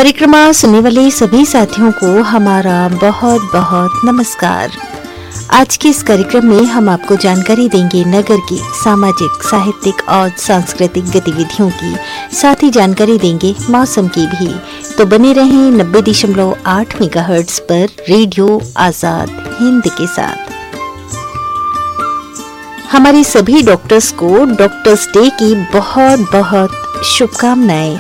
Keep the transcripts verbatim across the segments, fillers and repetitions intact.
परिक्रमा सुनने वाले सभी साथियों को हमारा बहुत बहुत नमस्कार। आज के इस कार्यक्रम में हम आपको जानकारी देंगे नगर की सामाजिक, साहित्यिक और सांस्कृतिक गतिविधियों की, साथ ही जानकारी देंगे मौसम की भी। तो बने रहें नब्बे दशमलव आठ मेगाहर्ट्ज पर रेडियो आजाद हिंद के साथ। हमारे सभी डॉक्टर्स को डॉक्टर्स डे की बहुत बहुत शुभकामनाएं।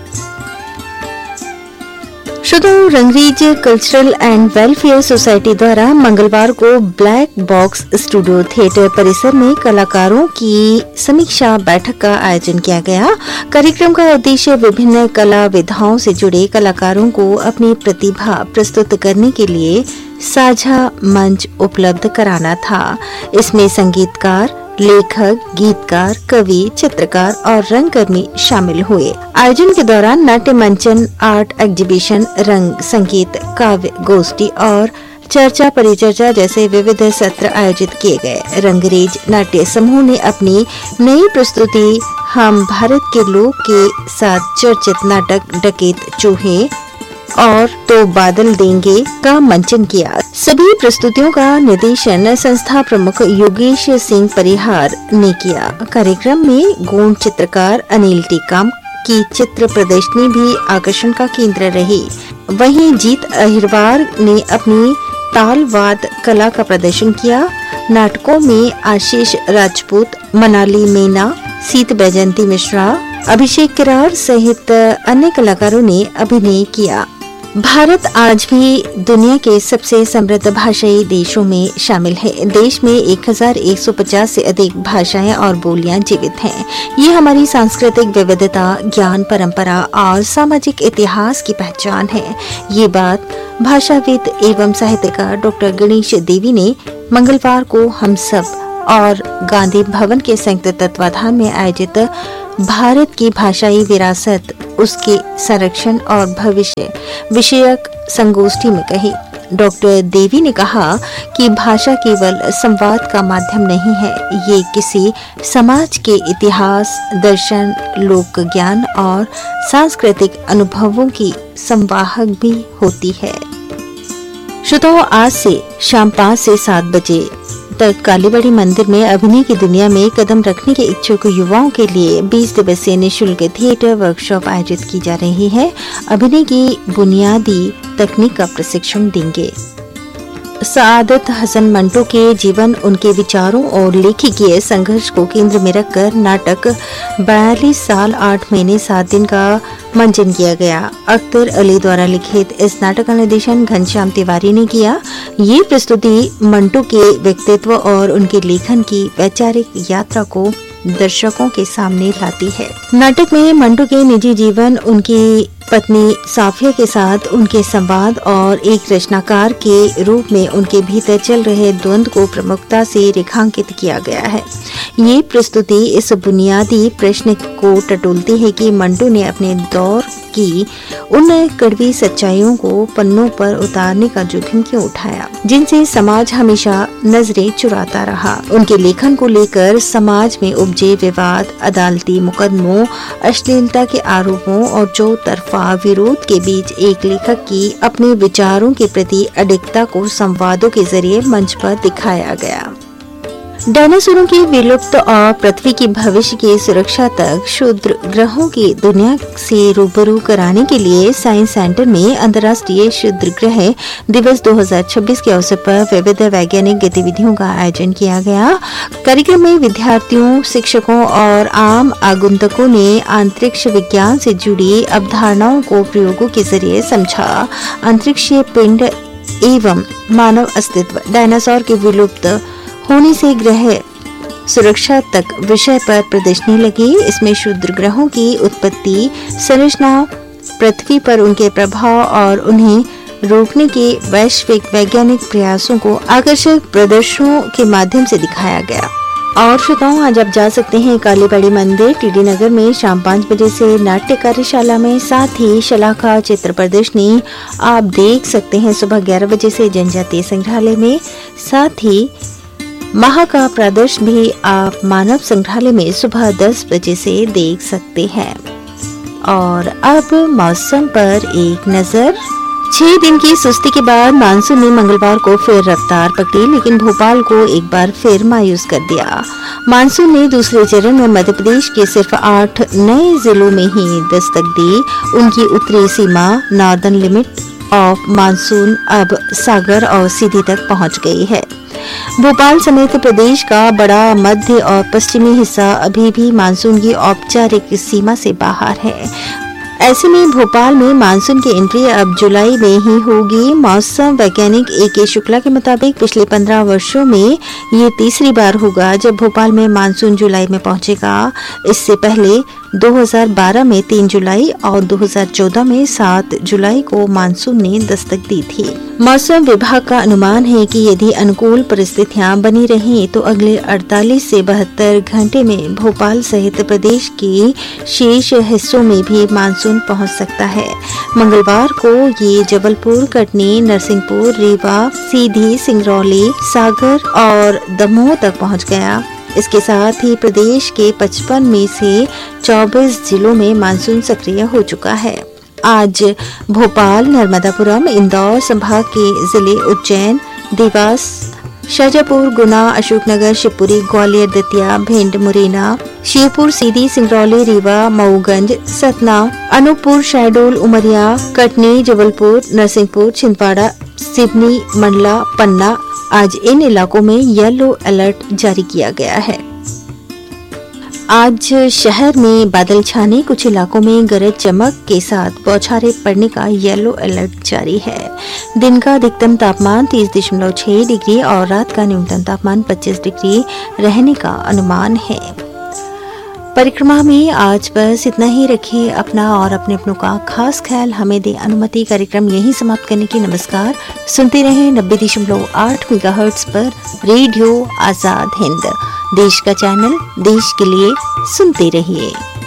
श्रोताओ, Rangrez cultural and welfare society द्वारा मंगलवार को ब्लैक बॉक्स स्टूडियो थिएटर परिसर में कलाकारों की समीक्षा बैठक का आयोजन किया गया। कार्यक्रम का उद्देश्य विभिन्न कला विधाओं से जुड़े कलाकारों को अपनी प्रतिभा प्रस्तुत करने के लिए साझा मंच उपलब्ध कराना था। इसमें संगीतकार, लेखक, गीतकार, कवि, चित्रकार और रंगकर्मी शामिल हुए। आयोजन के दौरान नाट्य मंचन, आर्ट एग्जीबिशन, रंग, संगीत, काव्य गोष्ठी और चर्चा परिचर्चा जैसे विविध सत्र आयोजित किए गए। रंगरेज नाट्य समूह ने अपनी नई प्रस्तुति हम भारत के लोग के साथ चर्चित नाटक डकैत चूहे और तो बादल देंगे का मंचन किया। सभी प्रस्तुतियों का निर्देशन संस्था प्रमुख योगेश सिंह परिहार ने किया। कार्यक्रम में गौण चित्रकार अनिल टीकम की चित्र प्रदर्शनी भी आकर्षण का केंद्र रही। वहीं जीत अहिरवार ने अपनी तालवाद कला का प्रदर्शन किया। नाटकों में आशीष राजपूत, मनाली मीना, सीत बैजंती मिश्रा, अभिषेक किरार सहित अन्य कलाकारों ने अभिनय किया। भारत आज भी दुनिया के सबसे समृद्ध भाषाई देशों में शामिल है। देश में एक हज़ार एक सौ पचास से अधिक भाषाएं और बोलियां जीवित हैं। ये हमारी सांस्कृतिक विविधता, ज्ञान, परंपरा और सामाजिक इतिहास की पहचान है। ये बात भाषाविद एवं साहित्यकार डॉक्टर गणेश देवी ने मंगलवार को हम सब और गांधी भवन के संयुक्त तत्वाधान में आयोजित भारत की भाषाई विरासत, उसके संरक्षण और भविष्य विषयक संगोष्ठी में कही। डॉक्टर देवी ने कहा कि भाषा केवल संवाद का माध्यम नहीं है, ये किसी समाज के इतिहास, दर्शन, लोक ज्ञान और सांस्कृतिक अनुभवों की संवाहक भी होती है। श्रोताओं, आज से शाम पाँच से सात बजे तक कालीबाड़ी मंदिर में अभिनय की दुनिया में कदम रखने के इच्छुक युवाओं के लिए बीस दिवसीय निःशुल्क थिएटर वर्कशॉप आयोजित की जा रही है। अभिनय की बुनियादी तकनीक का प्रशिक्षण देंगे। सआदत हसन मंटो के जीवन, उनके विचारों और लेखकीय संघर्ष को केंद्र में रखकर नाटक बयालीस साल आठ महीने सात दिन का मंचन किया गया। अख्तर अली द्वारा लिखित इस नाटक का निर्देशन घनश्याम तिवारी ने किया। ये प्रस्तुति मंटो के व्यक्तित्व और उनके लेखन की वैचारिक यात्रा को दर्शकों के सामने लाती है। नाटक में मंटो के निजी जीवन, उनकी पत्नी साफिया के साथ उनके संवाद और एक रचनाकार के रूप में उनके भीतर चल रहे द्वंद्व को प्रमुखता से रेखांकित किया गया है। ये प्रस्तुति इस बुनियादी प्रश्न को टटोलती है कि मंटो ने अपने दौर की उन कड़वी सच्चाइयों को पन्नों पर उतारने का जोखिम क्यों उठाया, जिनसे समाज हमेशा नजरें चुराता रहा। उनके लेखन को लेकर समाज में उपजे विवाद, अदालती मुकदमों, अश्लीलता के आरोपों और चौतरफा विरोध के बीच एक लेखक की अपने विचारों के प्रति अडिगता को संवादों के जरिए मंच पर दिखाया गया। डायनासोरों की विलुप्त और पृथ्वी की भविष्य की सुरक्षा तक क्षुद्र ग्रहों की दुनिया से रूबरू कराने के लिए साइंस सेंटर में अंतर्राष्ट्रीय क्षुद्र ग्रह दिवस दो हज़ार छब्बीस के अवसर पर विविध वैज्ञानिक गतिविधियों का आयोजन किया गया। कार्यक्रम में विद्यार्थियों, शिक्षकों और आम आगंतुकों ने अंतरिक्ष विज्ञान से जुड़ी अवधारणाओं को प्रयोगों के जरिए समझा। अंतरिक्षीय पिंड एवं मानव अस्तित्व, डायनासोर के विलुप्त होने से ग्रह सुरक्षा तक विषय पर प्रदर्शनी लगी। इसमें क्षुद्र ग्रहों की उत्पत्ति, संरचना, पृथ्वी पर उनके प्रभाव और उन्हें रोकने के वैश्विक वैज्ञानिक प्रयासों को आकर्षक प्रदर्शनों के माध्यम से दिखाया गया। और श्रोताओं, आज आप जा सकते हैं कालीबाड़ी मंदिर टीडी नगर में शाम पाँच बजे से नाट्य कार्यशाला में, साथ ही शलाका चित्र प्रदर्शनी आप देख सकते हैं सुबह ग्यारह बजे से जनजातीय संग्रहालय में। साथ ही महा का प्रदर्शन भी आप मानव संग्रहालय में सुबह दस बजे से देख सकते हैं। और अब मौसम पर एक नजर। छह दिन की सुस्ती के बाद मानसून ने मंगलवार को फिर रफ्तार पकड़ी, लेकिन भोपाल को एक बार फिर मायूस कर दिया। मानसून ने दूसरे चरण में मध्य प्रदेश के सिर्फ आठ नए जिलों में ही दस्तक दी। उनकी उत्तरी सीमा नॉर्दर्न लिमिट ऑफ मानसून अब सागर और सीधी तक पहुंच गई है। भोपाल समेत प्रदेश का बड़ा मध्य और पश्चिमी हिस्सा अभी भी मानसून की औपचारिक सीमा से बाहर है। ऐसे में भोपाल में मानसून की एंट्री अब जुलाई में ही होगी। मौसम वैज्ञानिक ए के शुक्ला के मुताबिक पिछले पंद्रह वर्षों में ये तीसरी बार होगा जब भोपाल में मानसून जुलाई में पहुंचेगा। इससे पहले दो हज़ार बारह में तीन जुलाई और दो हज़ार चौदह में सात जुलाई को मानसून ने दस्तक दी थी। मौसम विभाग का अनुमान है कि यदि अनुकूल परिस्थितियां बनी रहें तो अगले अड़तालीस से बहत्तर घंटे में भोपाल सहित प्रदेश के शेष हिस्सों में भी मानसून पहुंच सकता है। मंगलवार को ये जबलपुर, कटनी, नरसिंहपुर, रीवा, सीधी, सिंगरौली, सागर और दमोह तक पहुंच गया। इसके साथ ही प्रदेश के पचपन में से चौबीस जिलों में मानसून सक्रिय हो चुका है। आज भोपाल, नर्मदापुरम, इंदौर संभाग के जिले उज्जैन, देवास, शाजापुर, गुना, अशोकनगर, शिवपुरी, ग्वालियर, दतिया, भिंड, मुरैना, शिवपुर, सीधी, सिंगरौली, रीवा, मऊगंज, सतना, अनूपपुर, शहडोल, उमरिया, कटनी, जबलपुर, नरसिंहपुर, छिंदवाड़ा, सिवनी, मंडला, पन्ना, आज इन इलाकों में येलो अलर्ट जारी किया गया है। आज शहर में बादल छाने, कुछ इलाकों में गरज चमक के साथ बौछारें पड़ने का येलो अलर्ट जारी है। दिन का अधिकतम तापमान तीस दशमलव छह डिग्री और रात का न्यूनतम तापमान पच्चीस डिग्री रहने का अनुमान है। परिक्रमा में आज बस इतना ही। रखिए अपना और अपने अपनों का खास ख्याल। हमें दे अनुमति। कार्यक्रम यहीं समाप्त करने की। नमस्कार। सुनते रहें नब्बे दशमलव आठ मेगाहर्ट्ज पर रेडियो आजाद हिंद, देश का चैनल, देश के लिए। सुनते रहिए।